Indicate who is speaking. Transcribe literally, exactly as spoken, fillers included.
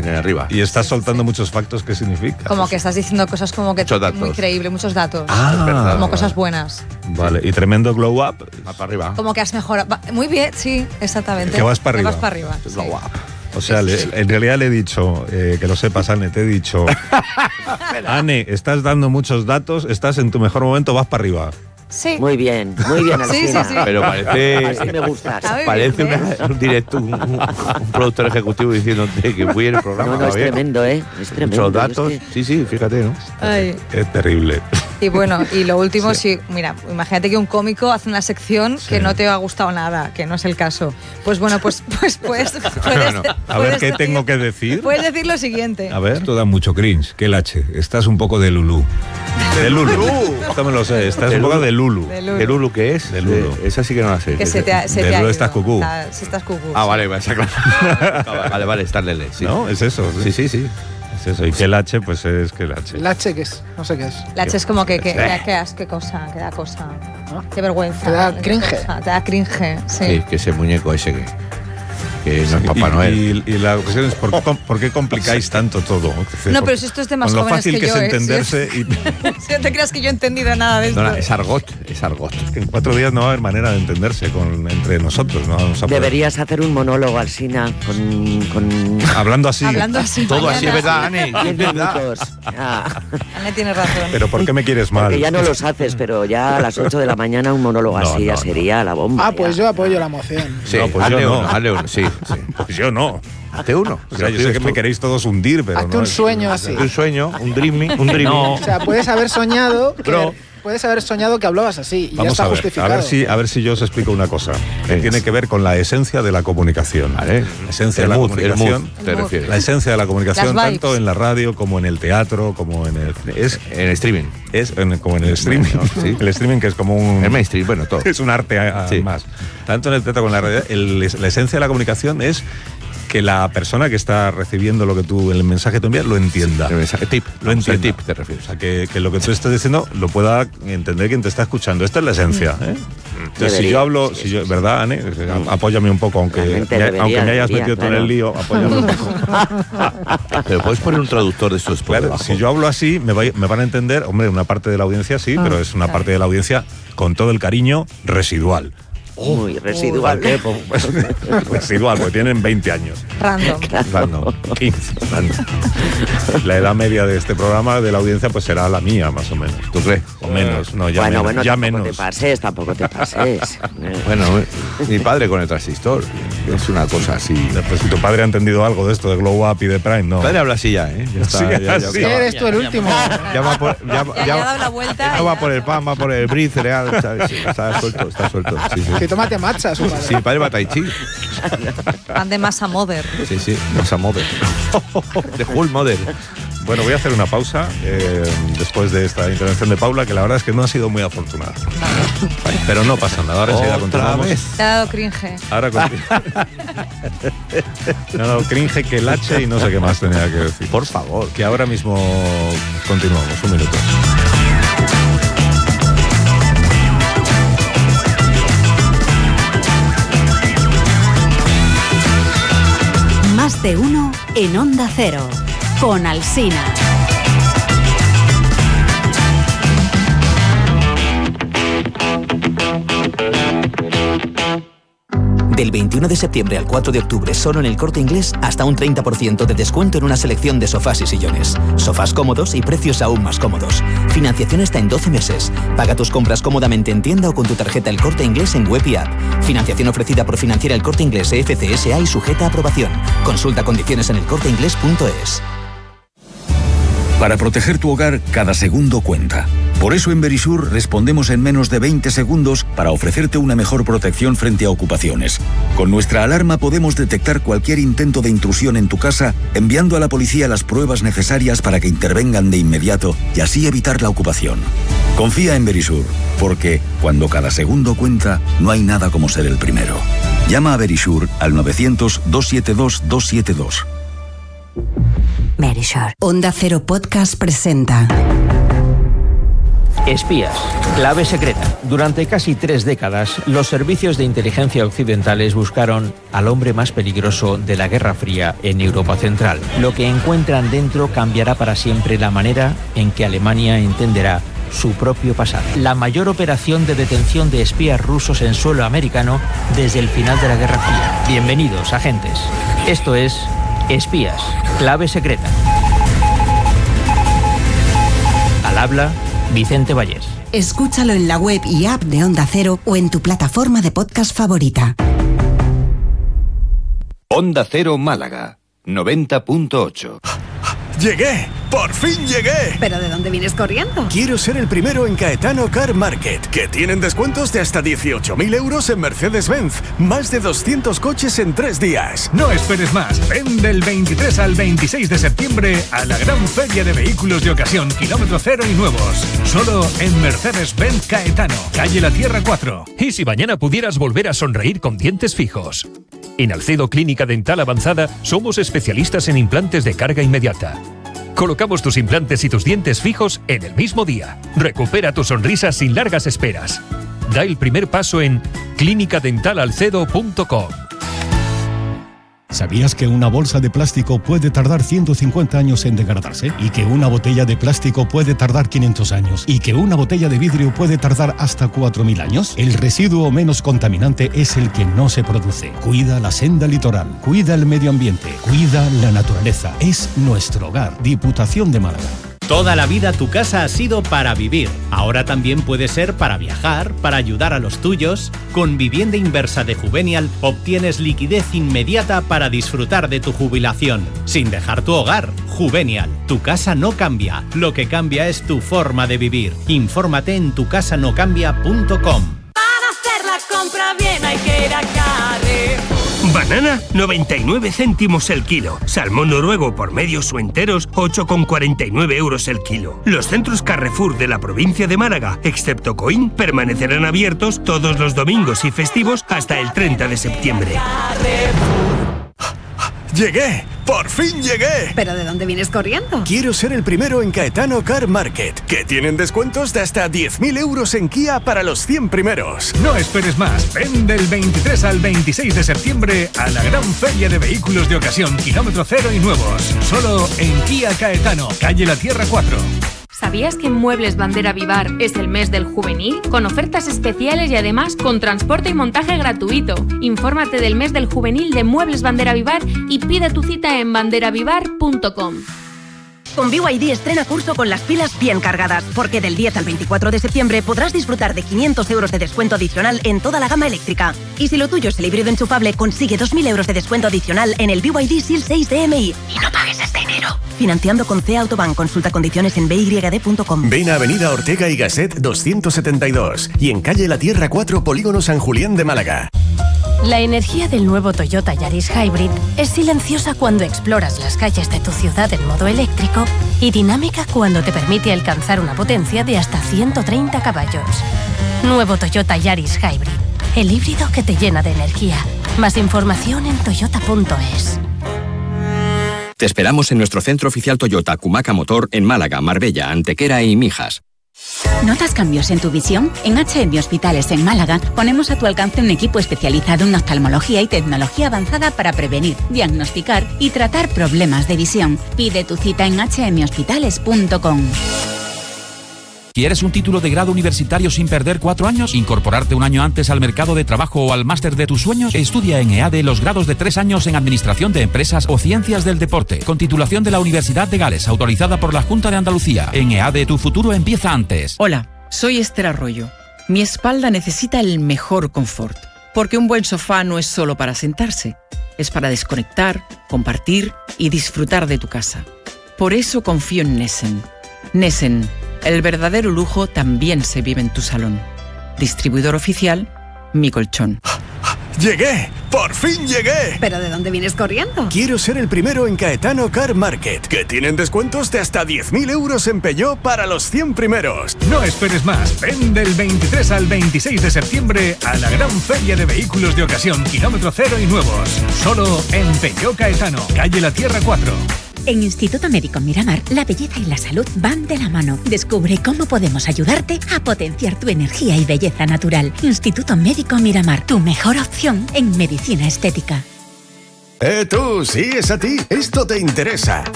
Speaker 1: arriba.
Speaker 2: Y estás soltando muchos factos, ¿qué significa?
Speaker 3: Como que estás diciendo cosas como que
Speaker 1: muchos datos.
Speaker 3: Muy creíble, muchos datos.
Speaker 2: Ah,
Speaker 3: como
Speaker 2: vale.
Speaker 3: cosas buenas.
Speaker 2: Vale, y tremendo glow up.
Speaker 1: Va para arriba.
Speaker 3: Como que has mejorado. Muy bien, sí, exactamente.
Speaker 2: Que vas para arriba.
Speaker 3: Que vas para arriba.
Speaker 1: Glow
Speaker 3: Sí.
Speaker 1: up.
Speaker 2: O sea, le, en realidad le he dicho, eh, que lo sepas, Anne, te he dicho, Anne, estás dando muchos datos, estás en tu mejor momento, vas para arriba.
Speaker 3: Sí.
Speaker 4: Muy bien, muy bien,
Speaker 3: Sí,
Speaker 4: Alsina.
Speaker 3: sí, sí.
Speaker 1: Pero parece...
Speaker 4: Así me gusta.
Speaker 3: Está muy
Speaker 1: Parece
Speaker 3: bien,
Speaker 1: una-
Speaker 3: ¿eh?
Speaker 1: un directo, un, un- un productor ejecutivo diciéndote que fui en el programa.
Speaker 4: No, no, es
Speaker 1: Javier.
Speaker 4: tremendo, ¿eh? Es tremendo.
Speaker 1: Muchos
Speaker 4: Yo
Speaker 1: datos.
Speaker 4: es que-
Speaker 1: Sí, sí, fíjate, ¿no?
Speaker 3: Ay.
Speaker 2: Es terrible.
Speaker 3: Y bueno, y lo último, sí. mira, imagínate que un cómico hace una sección
Speaker 2: Sí.
Speaker 3: que no te ha gustado nada, que no es el caso. Pues bueno, pues, pues, pues puedes,
Speaker 1: Bueno,
Speaker 2: a ver qué tengo que decir.
Speaker 3: Puedes decir lo siguiente.
Speaker 2: A ver.
Speaker 5: Esto da mucho cringe. Que el H. Estás un poco de Lulú.
Speaker 2: De Lulu. Esto me lo sé, estás
Speaker 1: De
Speaker 2: un poco
Speaker 1: Lulu.
Speaker 2: de Lulu.
Speaker 3: De Lulu.
Speaker 1: ¿De Lulu qué es?
Speaker 2: De Lulu.
Speaker 1: De- esa sí que no la sé.
Speaker 3: Que se te ha, se
Speaker 2: de
Speaker 3: te ha
Speaker 2: Lulu
Speaker 3: ido.
Speaker 2: estás cucú.
Speaker 3: Está- si estás cucú.
Speaker 1: Ah,
Speaker 3: sí.
Speaker 1: vale, vale, está claro. Vale, vale, está lele. Sí.
Speaker 2: ¿No? Es eso.
Speaker 1: Sí, sí, sí.
Speaker 2: Es eso. Y que el H, pues es que el H.
Speaker 6: ¿El H qué es? No sé qué es.
Speaker 3: La H es como que, que, que, que as- qué cosa, que da cosa.
Speaker 6: ¿No?
Speaker 3: Qué vergüenza.
Speaker 6: Te da
Speaker 3: qué
Speaker 6: cringe.
Speaker 3: cosa, Te da cringe, sí.
Speaker 1: Sí, que ese muñeco ese que, que no es Papá
Speaker 2: y,
Speaker 1: Noel.
Speaker 2: Y, y la cuestión es, ¿por, qué- ¿por qué complicáis tanto todo? Es decir,
Speaker 3: No,
Speaker 2: por-
Speaker 3: pero si esto es de más
Speaker 2: con lo
Speaker 3: jóvenes
Speaker 2: fácil
Speaker 3: que
Speaker 2: que,
Speaker 3: yo,
Speaker 2: es
Speaker 3: ¿eh?
Speaker 2: entenderse
Speaker 3: Sí.
Speaker 2: y
Speaker 3: Si no te creas que yo he entendido nada de esto.
Speaker 1: No, no, es argot, es argot.
Speaker 2: que en cuatro días no va a haber manera de entenderse con, entre nosotros. No vamos a poder-
Speaker 4: Deberías hacer un monólogo, Alsina, con, con
Speaker 2: Hablando así.
Speaker 3: Hablando así.
Speaker 1: Todo así es
Speaker 3: mañana.
Speaker 1: verdad, Ani. Es
Speaker 4: diez
Speaker 1: verdad.
Speaker 4: minutos. Ah,
Speaker 3: Ana tiene razón.
Speaker 2: Pero ¿por qué me quieres mal?
Speaker 4: porque ya no los haces, pero ya a las ocho de la mañana un monólogo
Speaker 2: No,
Speaker 4: así ya
Speaker 2: no, no.
Speaker 4: sería la bomba.
Speaker 6: Ah, pues
Speaker 4: ya.
Speaker 6: yo apoyo la moción.
Speaker 1: Sí,
Speaker 2: No, pues
Speaker 1: hazle
Speaker 2: yo no.
Speaker 1: uno, hazle uno, sí, sí.
Speaker 2: Pues yo no.
Speaker 1: Hazte uno.
Speaker 2: O sea, yo sé que me queréis todos hundir, pero
Speaker 6: Hazte
Speaker 2: no
Speaker 6: un
Speaker 2: es-
Speaker 6: sueño así.
Speaker 1: Un sueño, un dreaming, un dreaming.
Speaker 6: O sea, puedes haber soñado que,
Speaker 1: Bro.
Speaker 6: puedes haber soñado que hablabas así y ya
Speaker 2: Vamos
Speaker 6: está
Speaker 2: a ver,
Speaker 6: justificado.
Speaker 2: a ver si a ver si yo os explico una cosa que
Speaker 1: Sí.
Speaker 2: tiene que ver con la esencia de la comunicación.
Speaker 1: Vale.
Speaker 2: La esencia
Speaker 1: El
Speaker 2: de la
Speaker 1: mood, el
Speaker 2: comunicación.
Speaker 1: mood, te
Speaker 3: El mood.
Speaker 1: refieres.
Speaker 2: La esencia de la comunicación,
Speaker 3: Las vibes.
Speaker 2: tanto en la radio como en el teatro, como en el es
Speaker 1: En streaming.
Speaker 2: es en- como en el streaming,
Speaker 1: Bueno, sí.
Speaker 2: el streaming que es como un
Speaker 1: El mainstream, bueno, todo.
Speaker 2: es un arte a- a-
Speaker 1: Sí.
Speaker 2: más. Tanto en el teatro como en la radio, el- la esencia de la comunicación es que la persona que está recibiendo lo que tú, el mensaje que tú envías, lo entienda.
Speaker 1: El mensaje, tip.
Speaker 2: Lo
Speaker 1: Vamos, el
Speaker 2: entienda.
Speaker 1: tip te refieres.
Speaker 2: O sea, que, que lo que tú estás diciendo lo pueda entender quien te está escuchando. Esta es la esencia. ¿eh? Entonces, si
Speaker 4: Debería,
Speaker 2: yo hablo,
Speaker 4: sí,
Speaker 2: si yo,
Speaker 4: sí,
Speaker 2: ¿verdad, Anne? Apóyame un poco, aunque,
Speaker 4: Realmente
Speaker 2: me-
Speaker 4: debería,
Speaker 2: aunque me hayas
Speaker 4: debería,
Speaker 2: metido tú en
Speaker 4: claro.
Speaker 2: el lío, apóyame un poco.
Speaker 1: Pero puedes poner un traductor de estos por
Speaker 2: Claro,
Speaker 1: debajo.
Speaker 2: si yo hablo así, me, va- me van a entender, hombre, una parte de la audiencia sí, pero es una
Speaker 3: claro.
Speaker 2: parte de la audiencia con todo el cariño residual.
Speaker 4: Muy residual.
Speaker 2: ¿Por qué? Pues, pues, residual, porque tienen veinte años.
Speaker 3: Random.
Speaker 2: Random, quince, random. La edad media de este programa, de la audiencia, pues será la mía, más o menos.
Speaker 1: ¿Tú crees?
Speaker 2: O menos, no, ya
Speaker 4: bueno,
Speaker 2: menos.
Speaker 4: bueno,
Speaker 2: ya
Speaker 4: tampoco
Speaker 2: menos.
Speaker 4: te pases, tampoco te pases.
Speaker 1: Bueno, mi padre con el transistor. Es una cosa así.
Speaker 2: Pues si tu padre ha entendido algo de esto de Glow Up y de Prime, no.
Speaker 1: Mi padre habla así ya, ¿eh? Ya está.
Speaker 2: Sí,
Speaker 1: ya, ya,
Speaker 2: así.
Speaker 1: ya va.
Speaker 6: Eres tú el último.
Speaker 1: Ya va por, ya,
Speaker 3: Ya, ya ha dado la vuelta.
Speaker 1: no
Speaker 3: y
Speaker 1: va
Speaker 3: ya-
Speaker 1: por el pan, va por el brie cereal. ¿Sabes? Sí, está suelto, está suelto. Sí, sí.
Speaker 6: Que tómate matcha, su padre.
Speaker 1: Sí, mi padre va a Tai Chi.
Speaker 3: Pan de masa mother.
Speaker 1: Sí, sí, masa mother. De full mother.
Speaker 2: Bueno, voy a hacer una pausa eh, después de esta intervención de Paula, que la verdad es que no ha sido muy afortunada. Pero no pasa nada, ahora enseguida
Speaker 1: Otra
Speaker 2: continuamos.
Speaker 1: vez.
Speaker 3: Te ha dado cringe.
Speaker 2: Ahora continuamos. Me ha dado cringe que el H y no sé qué más tenía que decir.
Speaker 1: Por favor.
Speaker 2: Que ahora mismo continuamos, un minuto.
Speaker 7: Más de uno en Onda Cero, con Alsina.
Speaker 8: Del veintiuno de septiembre al cuatro de octubre, solo en El Corte Inglés, hasta un treinta por ciento de descuento en una selección de sofás y sillones. Sofás cómodos y precios aún más cómodos. Financiación hasta en doce meses. Paga tus compras cómodamente en tienda o con tu tarjeta El Corte Inglés en web y app. Financiación ofrecida por Financiera El Corte Inglés F C S A y sujeta a aprobación. Consulta condiciones en elcorteinglés punto es.
Speaker 5: Para proteger tu hogar, cada segundo cuenta. Por eso en Verisur respondemos en menos de veinte segundos para ofrecerte una mejor protección frente a ocupaciones. Con nuestra alarma podemos detectar cualquier intento de intrusión en tu casa, enviando a la policía las pruebas necesarias para que intervengan de inmediato y así evitar la ocupación. Confía en Verisur, porque cuando cada segundo cuenta, no hay nada como ser el primero. Llama a Verisur al novecientos, doscientos setenta y dos, doscientos setenta y dos.
Speaker 7: Verisure. Onda Cero Podcast presenta
Speaker 9: Espías, clave secreta. Durante casi tres décadas, los servicios de inteligencia occidentales buscaron al hombre más peligroso de la Guerra Fría en Europa Central. Lo que encuentran dentro cambiará para siempre la manera en que Alemania entenderá su propio pasado. La mayor operación de detención de espías rusos en suelo americano desde el final de la Guerra Fría. Bienvenidos, agentes. Esto es Espías, clave secreta. Al habla Vicente Vallés.
Speaker 10: Escúchalo en la web y app de Onda Cero o en tu plataforma de podcast favorita.
Speaker 11: Onda Cero Málaga, noventa punto ocho.
Speaker 12: ¡Llegué! ¡Por fin llegué!
Speaker 10: ¿Pero de dónde vienes corriendo?
Speaker 12: Quiero ser el primero en Caetano Car Market, que tienen descuentos de hasta dieciocho mil euros en Mercedes-Benz. Más de doscientos coches en tres días.
Speaker 13: No esperes más. Ven del veintitrés al veintiséis de septiembre a la gran feria de vehículos de ocasión, kilómetro cero y nuevos. Solo en Mercedes-Benz Caetano, calle La Tierra cuatro.
Speaker 14: ¿Y si mañana pudieras volver a sonreír con dientes fijos? En Alcedo Clínica Dental Avanzada somos especialistas en implantes de carga inmediata. Colocamos tus implantes y tus dientes fijos en el mismo día. Recupera tu sonrisa sin largas esperas. Da el primer paso en clínica dental alcedo punto com.
Speaker 15: ¿Sabías que una bolsa de plástico puede tardar ciento cincuenta años en degradarse? ¿Y que una botella de plástico puede tardar quinientos años? ¿Y que una botella de vidrio puede tardar hasta cuatro mil años? El residuo menos contaminante es el que no se produce. Cuida la senda litoral, cuida el medio ambiente, cuida la naturaleza. Es nuestro hogar. Diputación de Málaga.
Speaker 16: Toda la vida tu casa ha sido para vivir. Ahora también puede ser para viajar, para ayudar a los tuyos. Con Vivienda Inversa de Juvenial obtienes liquidez inmediata para disfrutar de tu jubilación, sin dejar tu hogar. Juvenial, tu casa no cambia. Lo que cambia es tu forma de vivir. Infórmate en tu casa no cambia punto com.
Speaker 17: Para hacer la compra bien hay que ir a Carrefour.
Speaker 18: Banana, noventa y nueve céntimos el kilo. Salmón noruego por medios o enteros, ocho con cuarenta y nueve euros el kilo. Los centros Carrefour de la provincia de Málaga, excepto Coín, permanecerán abiertos todos los domingos y festivos hasta el treinta de septiembre.
Speaker 12: ¡Llegué! ¡Por fin llegué!
Speaker 10: ¿Pero de dónde vienes corriendo?
Speaker 12: Quiero ser el primero en Caetano Car Market, que tienen descuentos de hasta diez mil euros en Kia para los cien primeros.
Speaker 13: No esperes más. Ven del veintitrés al veintiséis de septiembre a la gran feria de vehículos de ocasión, kilómetro cero y nuevos. Solo en Kia Caetano, calle La Tierra cuatro.
Speaker 19: ¿Sabías que en Muebles Bandera Vivar es el mes del juvenil? Con ofertas especiales y además con transporte y montaje gratuito. Infórmate del mes del juvenil de Muebles Bandera Vivar y pide tu cita en bandera vivar punto com.
Speaker 20: Con B Y D estrena curso con las pilas bien cargadas, porque del diez al veinticuatro de septiembre podrás disfrutar de quinientos euros de descuento adicional en toda la gama eléctrica. Y si lo tuyo es el híbrido enchufable, consigue dos mil euros de descuento adicional en el B Y D S I L seis D M I. Y no pagues este enero. Financiando con C Autobank. Consulta condiciones en B Y D punto com.
Speaker 12: Ven a Avenida Ortega y Gasset doscientos setenta y dos y en calle La Tierra cuatro, Polígono San Julián de Málaga.
Speaker 21: La energía del nuevo Toyota Yaris Hybrid es silenciosa cuando exploras las calles de tu ciudad en modo eléctrico y dinámica cuando te permite alcanzar una potencia de hasta ciento treinta caballos. Nuevo Toyota Yaris Hybrid, el híbrido que te llena de energía. Más información en toyota punto es.
Speaker 22: Te esperamos en nuestro centro oficial Toyota Cumaca Motor en Málaga, Marbella, Antequera y Mijas.
Speaker 23: ¿Notas cambios en tu visión? En H M Hospitales en Málaga ponemos a tu alcance un equipo especializado en oftalmología y tecnología avanzada para prevenir, diagnosticar y tratar problemas de visión. Pide tu cita en h m hospitales punto com.
Speaker 24: ¿Quieres un título de grado universitario sin perder cuatro años? ¿Incorporarte un año antes al mercado de trabajo o al máster de tus sueños? Estudia en EADE los grados de tres años en Administración de Empresas o Ciencias del Deporte, con titulación de la Universidad de Gales, autorizada por la Junta de Andalucía. En EADE tu futuro empieza antes.
Speaker 25: Hola, soy Esther Arroyo. Mi espalda necesita el mejor confort, porque un buen sofá no es solo para sentarse, es para desconectar, compartir y disfrutar de tu casa. Por eso confío en Nessen. Nessen, el verdadero lujo también se vive en tu salón. Distribuidor oficial, Mi Colchón.
Speaker 12: ¡Llegué! ¡Por fin llegué!
Speaker 10: ¿Pero de dónde vienes corriendo?
Speaker 12: Quiero ser el primero en Caetano Car Market, que tienen descuentos de hasta diez mil euros en Peugeot para los cien primeros.
Speaker 13: No esperes más. Ven del veintitrés al veintiséis de septiembre a la gran feria de vehículos de ocasión, kilómetro cero y nuevos. Solo en Peugeot Caetano, calle La Tierra cuatro.
Speaker 23: En Instituto Médico Miramar, la belleza y la salud van de la mano. Descubre cómo podemos ayudarte a potenciar tu energía y belleza natural. Instituto Médico Miramar, tu mejor opción en medicina estética.
Speaker 12: Eh, tú, sí, es a ti. Esto te interesa.